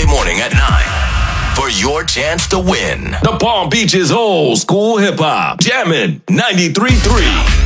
Weekday morning at 9 for your chance to win. The Palm Beach's old school hip hop. Jammin' 93.3.